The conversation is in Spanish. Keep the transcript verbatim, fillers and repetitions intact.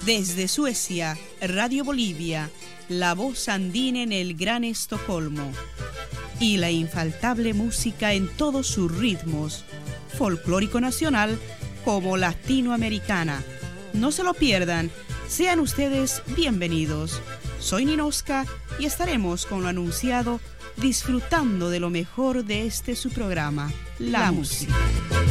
Desde Suecia, Radio Bolivia, la voz andina en el Gran Estocolmo. Y la infaltable música en todos sus ritmos, folclórico nacional como latinoamericana. No se lo pierdan, sean ustedes bienvenidos. Soy Ninoska y estaremos con lo anunciado disfrutando de lo mejor de este su programa, La, la música. música.